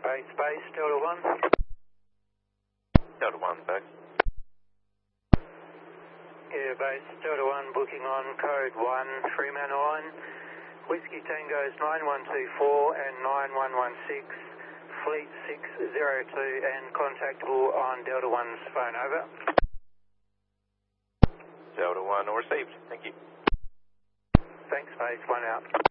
Base, Delta 1. Delta 1, back. Yeah, base, Delta 1, booking on code 1, Fremantle line. Whiskey Tango's 9124 and 9116, Fleet 602 and contactable on Delta 1's phone, over. Delta 1 received, thank you. Thanks, base, 1 out.